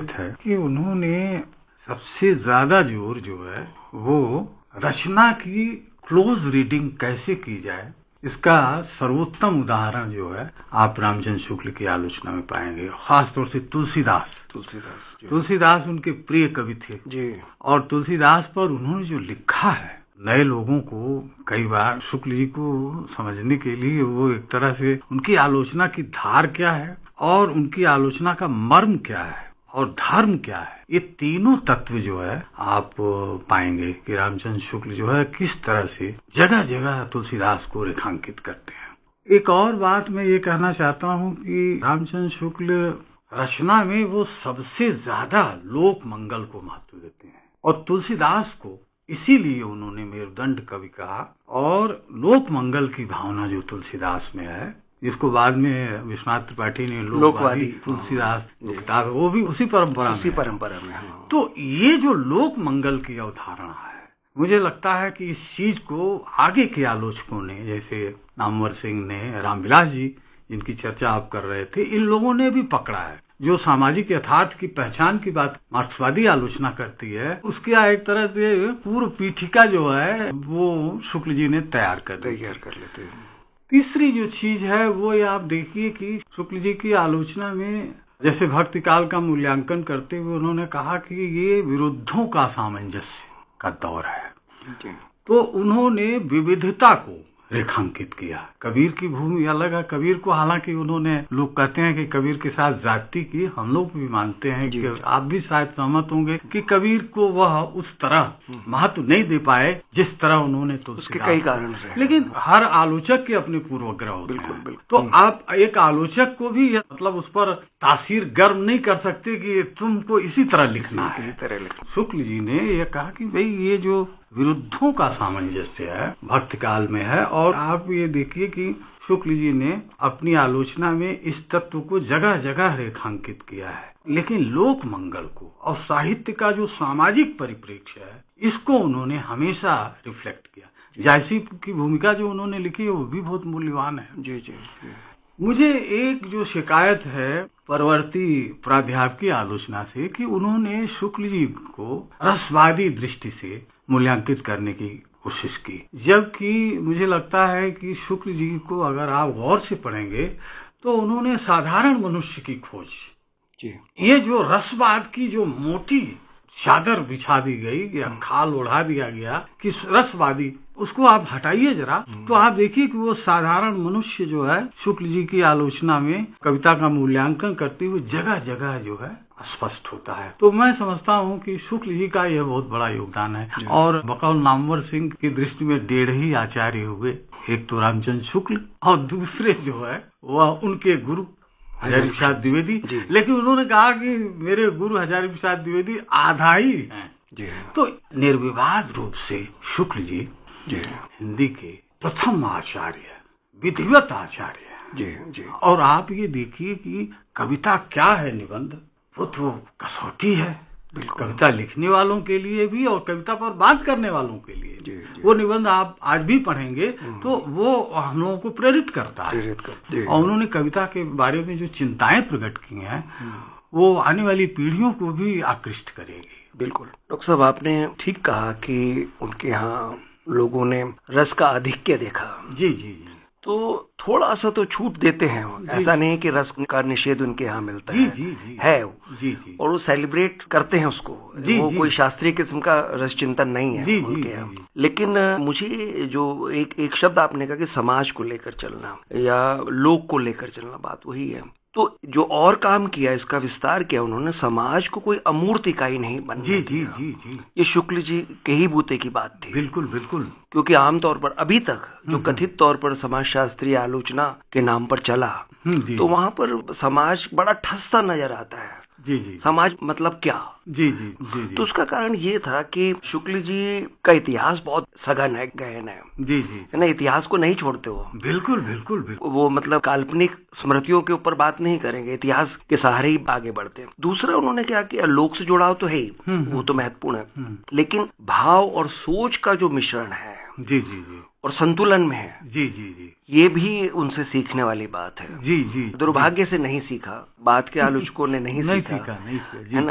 शिकायत है कि उन्होंने सबसे ज्यादा जोर जो है वो रचना की क्लोज रीडिंग कैसे की जाए, इसका सर्वोत्तम उदाहरण जो है आप रामचंद्र शुक्ल की आलोचना में पाएंगे। खासतौर से तुलसीदास उनके प्रिय कवि थे जी। और तुलसीदास पर उन्होंने जो लिखा है, नए लोगों को कई बार शुक्ल जी को समझने के लिए वो एक तरह से उनकी आलोचना की धार क्या है और उनकी आलोचना का मर्म क्या है और धर्म क्या है, ये तीनों तत्व जो है आप पाएंगे कि रामचंद्र शुक्ल जो है किस तरह से जगह जगह तुलसीदास को रेखांकित करते हैं। एक और बात मैं ये कहना चाहता हूँ कि रामचंद्र शुक्ल रचना में वो सबसे ज्यादा लोक मंगल को महत्व देते हैं और तुलसीदास को इसीलिए उन्होंने मेरुदंड कवि कहा। और लोक मंगल की भावना जो तुलसीदास में है, जिसको बाद में विश्वनाथ त्रिपाठी ने लोकवादी तुलसीदास किताब है, वो भी उसी परंपरा में। तो ये जो लोक मंगल की अवधारणा है, मुझे लगता है कि इस चीज को आगे के आलोचकों ने, जैसे नामवर सिंह ने, रामविलास जी जिनकी चर्चा आप कर रहे थे, इन लोगों ने भी पकड़ा है। जो सामाजिक यथार्थ की पहचान की बात मार्क्सवादी आलोचना करती है, उसकी एक तरह से पूर्व पीठिका जो है वो शुक्ल जी ने तैयार कर लेते हैं। तीसरी जो चीज है वो आप देखिए कि शुक्ल जी की आलोचना में जैसे भक्ति काल का मूल्यांकन करते हुए उन्होंने कहा कि ये विरुद्धों का सामंजस्य का दौर है। तो उन्होंने विविधता को रेखांकित किया। कबीर की भूमि अलग है। कबीर को हालांकि उन्होंने, लोग कहते हैं कि कबीर के साथ जाति की, हम लोग भी मानते हैं कि आप भी शायद सहमत होंगे कि कबीर को वह उस तरह महत्व नहीं दे पाए जिस तरह उन्होंने, तो उसके कई कारण रहे। लेकिन हर आलोचक के अपने पूर्वग्रह होते हैं। तो आप एक आलोचक को भी मतलब उस पर तासीर गर्म नहीं कर सकते कि तुमको इसी तरह लिखना है। शुक्ल जी ने यह कहा कि भाई ये जो विरुद्धों का सामंजस्य है भक्ति काल में है। और आप ये देखिए कि शुक्ल जी ने अपनी आलोचना में इस तत्व को जगह जगह रेखांकित किया है, लेकिन लोक मंगल को और साहित्य का जो सामाजिक परिप्रेक्ष्य है, इसको उन्होंने हमेशा रिफ्लेक्ट किया। जायसी की भूमिका जो उन्होंने लिखी है वो भी बहुत मूल्यवान है। जी। मुझे एक जो शिकायत है परवर्ती प्राध्यापक की आलोचना से, कि उन्होंने शुक्ल जी को रसवादी दृष्टि से मूल्यांकित करने की कोशिश की, जबकि मुझे लगता है कि शुक्ल जी को अगर आप गौर से पढ़ेंगे तो उन्होंने साधारण मनुष्य की खोज, ये जो रसवाद की जो मोटी चादर बिछा दी गई या खाल ओढ़ा दिया गया कि रसवादी, उसको आप हटाइए जरा, तो आप देखिए कि वो साधारण मनुष्य जो है शुक्ल जी की आलोचना में कविता का मूल्यांकन करते हुए जगह जगह जो है स्पष्ट होता है। तो मैं समझता हूँ कि शुक्ल जी का यह बहुत बड़ा योगदान है। और बकौल नामवर सिंह की दृष्टि में 1.5 ही आचार्य हुए, एक तो रामचंद्र शुक्ल और दूसरे जो है वह उनके गुरु हजारी प्रसाद द्विवेदी। लेकिन उन्होंने कहा कि मेरे गुरु हजारी प्रसाद द्विवेदी आधा ही हैं। तो निर्विवाद रूप से शुक्ल जी हिंदी के प्रथम आचार्य, विधिवत आचार्य। और आप ये देखिए कि कविता क्या है, निबंध वो तो कसौटी है कविता लिखने वालों के लिए भी और कविता पर बात करने वालों के लिए। वो निबंध आप आज भी पढ़ेंगे तो वो हम लोगों को प्रेरित करता है। और उन्होंने कविता के बारे में जो चिंताएं प्रकट की हैं वो आने वाली पीढ़ियों को भी आकृष्ट करेगी। बिल्कुल डॉक्टर साहब, आपने ठीक कहा कि उनके यहाँ लोगों ने रस का आधिक्य देखा। जी। तो थोड़ा सा तो छूट देते हैं, ऐसा नहीं कि रस का निषेध उनके यहाँ मिलता है। जी। और वो सेलिब्रेट करते हैं उसको। वो कोई शास्त्रीय किस्म का रस चिंतन नहीं है उनके यहाँ। लेकिन मुझे जो एक शब्द आपने कहा कि समाज को लेकर चलना या लोक को लेकर चलना, बात वही है। तो जो और काम किया, इसका विस्तार किया उन्होंने, समाज को कोई अमूर्त इकाई नहीं बनने दिया। जी। ये शुक्ल जी के ही बूते की बात थी। बिल्कुल। क्योंकि आमतौर पर अभी तक जो कथित तौर पर समाज शास्त्रीय आलोचना के नाम पर चला, तो वहां पर समाज बड़ा ठसता नजर आता है। जी। समाज मतलब क्या? जी। तो उसका कारण ये था कि शुक्ल जी का इतिहास बहुत सघन है, गहन है। जी। है ना, इतिहास को नहीं छोड़ते हो। बिल्कुल। वो मतलब काल्पनिक स्मृतियों के ऊपर बात नहीं करेंगे, इतिहास के सहारे ही आगे बढ़ते हैं। दूसरा उन्होंने क्या किया, लोक से जुड़ाव तो है ही, वो तो महत्वपूर्ण है, लेकिन भाव और सोच का जो मिश्रण है जी और संतुलन में है, जी ये भी उनसे सीखने वाली बात है। जी दुर्भाग्य से नहीं सीखा, बात के आलोचकों ने नहीं सीखा, है ना।